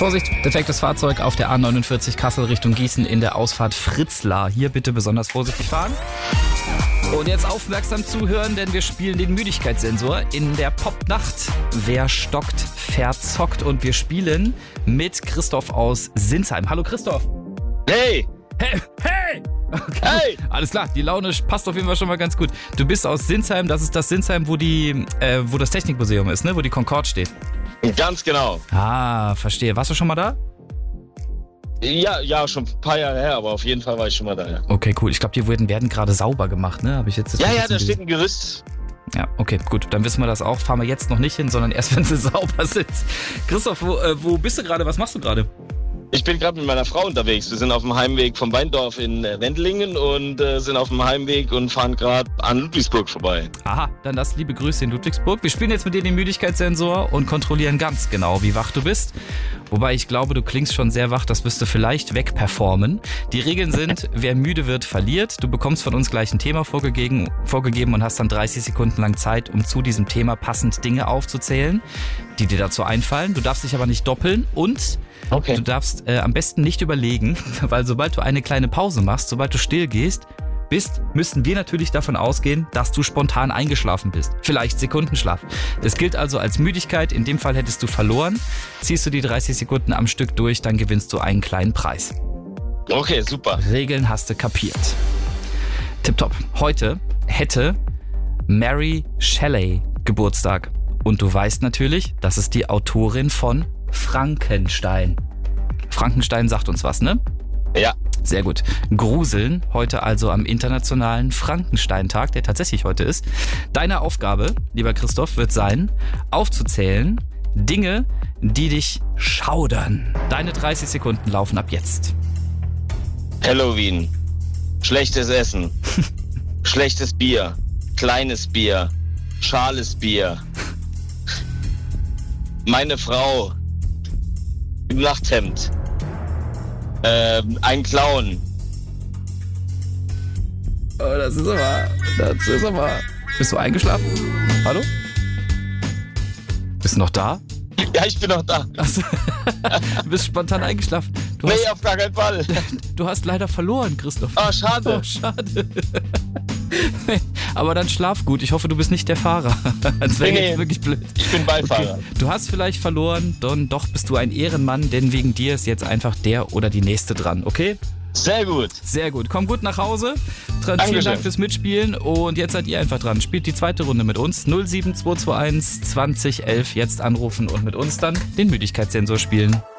Vorsicht, defektes Fahrzeug auf der A49 Kassel Richtung Gießen in der Ausfahrt Fritzlar. Hier bitte besonders vorsichtig fahren. Und jetzt aufmerksam zuhören, denn wir spielen den Müdigkeitssensor in der Popnacht. Wer stockt, verzockt. Und wir spielen mit Christoph aus Sinsheim. Hallo Christoph. Hey! Hey! Hey! Okay. Hey! Alles klar, die Laune passt auf jeden Fall schon mal ganz gut. Du bist aus Sinsheim, das ist das Sinsheim, wo das Technikmuseum ist, ne? Wo die Concorde steht. Ganz genau. Ah, verstehe. Warst du schon mal da? Ja, schon ein paar Jahre her, aber auf jeden Fall war ich schon mal da, ja. Okay, cool. Ich glaube, die werden gerade sauber gemacht, ne? Habe ich jetzt das Ja, da steht ein Gerüst. Ja, okay, gut. Dann wissen wir das auch. Fahren wir jetzt noch nicht hin, sondern erst, wenn sie sauber sind. Christoph, wo bist du gerade? Was machst du gerade? Ich bin gerade mit meiner Frau unterwegs. Wir sind auf dem Heimweg vom Weindorf in Wendlingen und sind auf dem Heimweg und fahren gerade an Ludwigsburg vorbei. Aha, dann das liebe Grüße in Ludwigsburg. Wir spielen jetzt mit dir den Müdigkeitssensor und kontrollieren ganz genau, wie wach du bist. Wobei ich glaube, du klingst schon sehr wach, das wirst du vielleicht wegperformen. Die Regeln sind, wer müde wird, verliert. Du bekommst von uns gleich ein Thema vorgegeben und hast dann 30 Sekunden lang Zeit, um zu diesem Thema passend Dinge aufzuzählen, die dir dazu einfallen. Du darfst dich aber nicht doppeln und du darfst am besten nicht überlegen, weil sobald du eine kleine Pause machst, sobald du still bist, müssen wir natürlich davon ausgehen, dass du spontan eingeschlafen bist. Vielleicht Sekundenschlaf. Es gilt also als Müdigkeit. In dem Fall hättest du verloren. Ziehst du die 30 Sekunden am Stück durch, dann gewinnst du einen kleinen Preis. Okay, super. Regeln hast du kapiert. Tipptopp. Heute hätte Mary Shelley Geburtstag. Und du weißt natürlich, das ist die Autorin von Frankenstein. Frankenstein sagt uns was, ne? Ja. Sehr gut. Gruseln, heute also am internationalen Frankenstein-Tag, der tatsächlich heute ist. Deine Aufgabe, lieber Christoph, wird sein, aufzuzählen Dinge, die dich schaudern. Deine 30 Sekunden laufen ab jetzt. Halloween. Schlechtes Essen. Schlechtes Bier. Kleines Bier. Schales Bier. Meine Frau. Im Nachthemd. Ein Clown. Oh, das ist aber... Bist du eingeschlafen? Hallo? Bist du noch da? Ja, ich bin noch da. Achso. Du bist spontan eingeschlafen. Auf gar keinen Fall. Du hast leider verloren, Christoph. Oh, schade. Oh, schade. Aber dann schlaf gut. Ich hoffe, du bist nicht der Fahrer. Das wäre jetzt wirklich blöd. Ich bin Beifahrer. Okay. Du hast vielleicht verloren, doch bist du ein Ehrenmann, denn wegen dir ist jetzt einfach der oder die Nächste dran, okay? Sehr gut. Sehr gut. Komm gut nach Hause. Vielen Dank fürs Mitspielen und jetzt seid ihr einfach dran. Spielt die zweite Runde mit uns. 07221 2011 jetzt anrufen und mit uns dann den Müdigkeitssensor spielen.